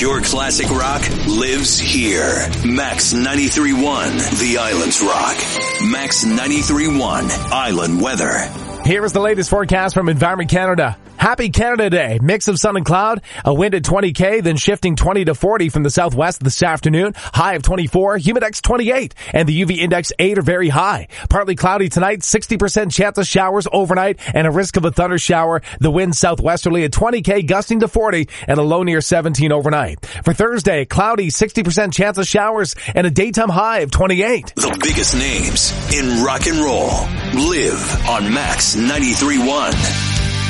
Pure classic rock lives here. Max 93.1, The Island's Rock. Max 93.1, Island Weather. Here is the latest forecast from Environment Canada. Happy Canada Day. Mix of sun and cloud. A wind at 20 km, then shifting 20 to 40 from the southwest this afternoon. High of 24, humidex 28, and the UV index 8 or very high. Partly cloudy tonight, 60% chance of showers overnight, and a risk of a thunder shower. The wind southwesterly at 20 km, gusting to 40, and a low near 17 overnight. For Thursday, cloudy, 60% chance of showers, and a daytime high of 28. The biggest names in rock and roll live on Max 93.1.